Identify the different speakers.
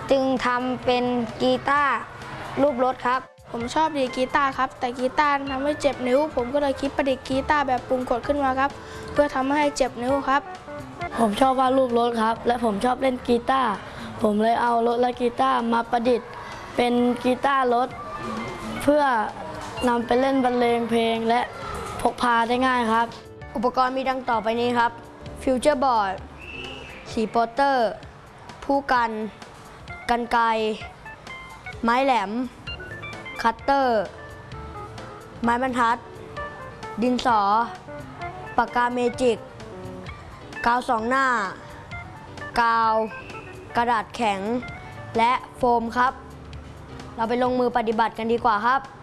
Speaker 1: จึงทำเป็นกีตาร์รูปรถครับ
Speaker 2: ผมชอบดีดกีตาร์ครับแต่กีตาร์ทำให้เจ็บนิ้วผมก็เลยคิดประดิษฐ์กีตาร์แบบปุ่มกดขึ้นมาครับเพื่อทำให้เจ็บนิ้วครับ
Speaker 3: ผมชอบวาดรูปรถครับและผมชอบเล่นกีตาร์ผมเลยเอารถและกีตาร์มาประดิษฐ์เป็นกีตาร์รถเพื่อนำไปเล่นบรรเลงเพลงและพกพาได้ง่ายครับ
Speaker 1: อุปกรณ์มีดังต่อไปนี้ครับฟิวเจอร์บอร์ดสีโปสเตอร์ผู้กันกรรไกรไม้แหลมคัตเตอร์ไม้บรรทัดดินสอปากกาเมจิกกาวสองหน้ากาวกระดาษแข็งและโฟมครับเราไปลงมือปฏิบัติกันดีกว่าครับ